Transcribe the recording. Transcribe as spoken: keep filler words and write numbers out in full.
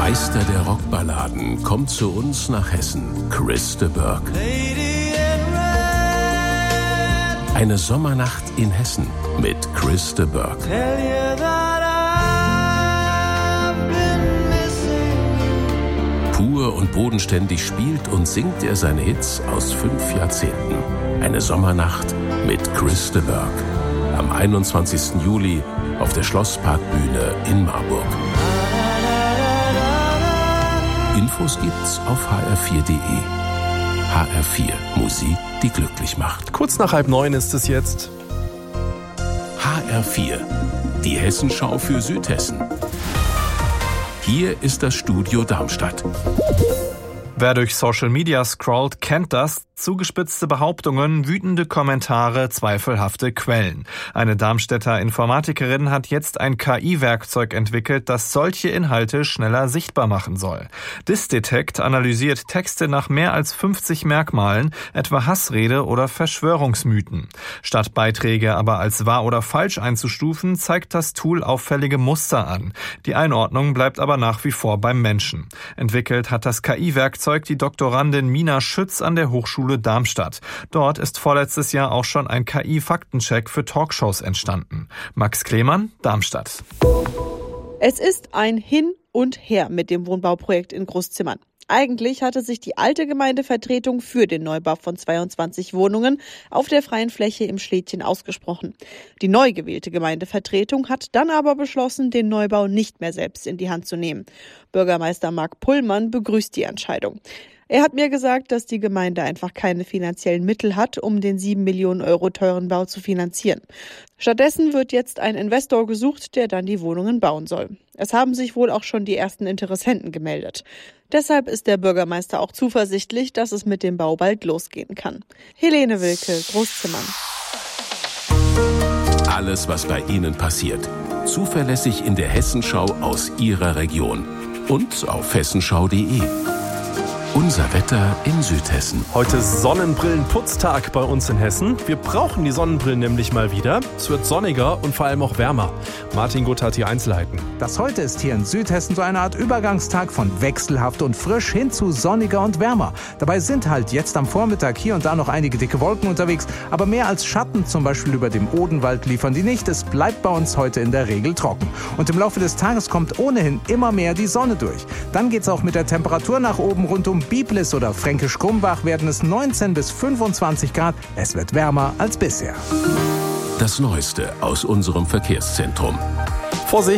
Meister der Rockballaden kommt zu uns nach Hessen, Chris de Burgh. Eine Sommernacht in Hessen mit Chris de Burgh. Pur und bodenständig spielt und singt er seine Hits aus fünf Jahrzehnten. Eine Sommernacht mit Chris de Burgh. Am einundzwanzigsten Juli auf der Schlossparkbühne in Marburg. Infos gibt's auf h r vier punkt d e. H R vier, Musik, die glücklich macht. Kurz nach halb neun ist es jetzt. H R vier, die Hessenschau für Südhessen. Hier ist das Studio Darmstadt. Wer durch Social Media scrollt, kennt das. Zugespitzte Behauptungen, wütende Kommentare, zweifelhafte Quellen. Eine Darmstädter Informatikerin hat jetzt ein K I-Werkzeug entwickelt, das solche Inhalte schneller sichtbar machen soll. Disdetect analysiert Texte nach mehr als fünfzig Merkmalen, etwa Hassrede oder Verschwörungsmythen. Statt Beiträge aber als wahr oder falsch einzustufen, zeigt das Tool auffällige Muster an. Die Einordnung bleibt aber nach wie vor beim Menschen. Entwickelt hat das K I-Werkzeug die Doktorandin Mina Schütz an der Hochschule Darmstadt. Dort ist vorletztes Jahr auch schon ein K I-Faktencheck für Talkshows entstanden. Max Klemann, Darmstadt. Es ist ein Hin und Her mit dem Wohnbauprojekt in Großzimmern. Eigentlich hatte sich die alte Gemeindevertretung für den Neubau von zweiundzwanzig Wohnungen auf der freien Fläche im Schlädchen ausgesprochen. Die neu gewählte Gemeindevertretung hat dann aber beschlossen, den Neubau nicht mehr selbst in die Hand zu nehmen. Bürgermeister Marc Pullmann begrüßt die Entscheidung. Er hat mir gesagt, dass die Gemeinde einfach keine finanziellen Mittel hat, um den sieben Millionen Euro teuren Bau zu finanzieren. Stattdessen wird jetzt ein Investor gesucht, der dann die Wohnungen bauen soll. Es haben sich wohl auch schon die ersten Interessenten gemeldet. Deshalb ist der Bürgermeister auch zuversichtlich, dass es mit dem Bau bald losgehen kann. Helene Wilke, Großzimmern. Alles, was bei Ihnen passiert. Zuverlässig in der Hessenschau aus Ihrer Region. Und auf hessenschau punkt d e. Unser Wetter in Südhessen. Heute ist Sonnenbrillenputztag bei uns in Hessen. Wir brauchen die Sonnenbrillen nämlich mal wieder. Es wird sonniger und vor allem auch wärmer. Martin Gutt hat die Einzelheiten. Das heute ist hier in Südhessen so eine Art Übergangstag von wechselhaft und frisch hin zu sonniger und wärmer. Dabei sind halt jetzt am Vormittag hier und da noch einige dicke Wolken unterwegs, aber mehr als Schatten zum Beispiel über dem Odenwald liefern die nicht. Es bleibt bei uns heute in der Regel trocken. Und im Laufe des Tages kommt ohnehin immer mehr die Sonne durch. Dann geht's auch mit der Temperatur nach oben. Rund um Biblis oder Fränkisch-Krumbach werden es neunzehn bis fünfundzwanzig Grad. Es wird wärmer als bisher. Das Neueste aus unserem Verkehrszentrum. Vorsicht!